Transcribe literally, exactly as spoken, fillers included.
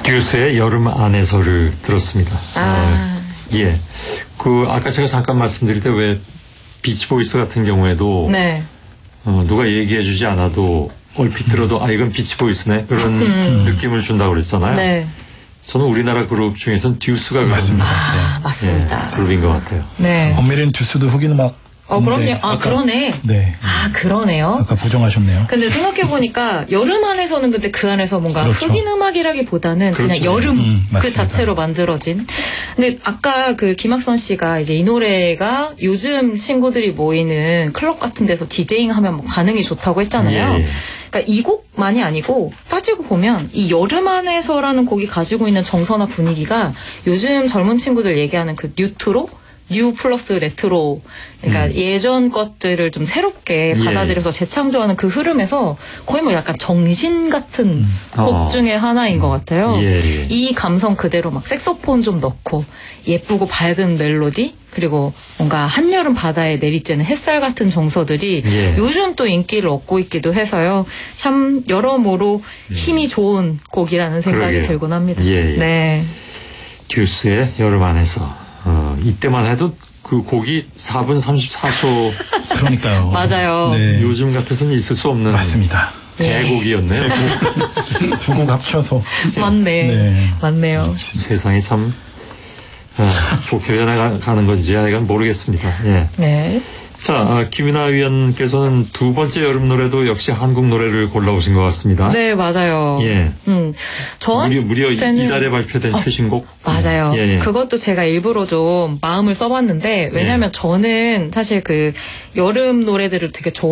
듀스의 여름 안에서를 들었습니다. 아. 아, 예. 그 아까 제가 잠깐 말씀드릴 때 왜 비치보이스 같은 경우에도 네. 어, 누가 얘기해주지 않아도 얼핏 들어도 아 이건 비치보이스네 그런 음. 느낌을 준다고 그랬잖아요. 네. 저는 우리나라 그룹 중에서는 듀스가 맞습니다. 아, 맞습니다. 예, 그룹인 것 같아요. 네. 엄밀히는 듀스도 흑인 음악. 어, 그럼요. 아, 아까, 그러네. 네. 아, 그러네요. 아까 부정하셨네요. 근데 생각해보니까 여름 안에서는 근데 그 안에서 뭔가 그렇죠. 흑인 음악이라기보다는 그렇죠. 그냥 여름 음, 그 맞습니다. 자체로 만들어진. 근데 아까 그 김학선 씨가 이제 이 노래가 요즘 친구들이 모이는 클럽 같은 데서 디제잉 하면 뭐 반응이 좋다고 했잖아요. 예, 예. 그러니까 이 곡만이 아니고 따지고 보면 이 여름 안에서라는 곡이 가지고 있는 정서나 분위기가 요즘 젊은 친구들 얘기하는 그 뉴트로? 뉴 플러스 레트로, 그러니까 음. 예전 것들을 좀 새롭게 예. 받아들여서 재창조하는 그 흐름에서 거의 뭐 약간 정신 같은 곡 어. 중에 하나인 것 같아요. 예, 예. 이 감성 그대로 막 색소폰 좀 넣고 예쁘고 밝은 멜로디 그리고 뭔가 한여름 바다에 내리쬐는 햇살 같은 정서들이 예. 요즘 또 인기를 얻고 있기도 해서요. 참 여러모로 힘이 좋은 곡이라는 생각이 그러게요. 들곤 합니다. 예, 예. 네. 듀스의 여름 안에서. 어, 이때만 해도 그 곡이 사 분 삼십사 초 그러니까요. 맞아요. 네. 요즘 같아서는 있을 수 없는 맞습니다. 대곡이었네요. 두 곡 합쳐서. 맞네. 네. 맞네요. 세상이 참 아, 좋게 변해가는 건지 아이건 모르겠습니다. 예. 네. 자, 아, 김윤아 위원께서는 두 번째 여름 노래도 역시 한국 노래를 골라오신 것 같습니다. 네, 맞아요. 예. 음, 무려, 무려 저한테는 이달에 발표된 어, 최신곡. 맞아요. 예, 예. 그것도 제가 일부러 좀 마음을 써봤는데 왜냐하면 예. 저는 사실 그 여름 노래들을 되게 좋아.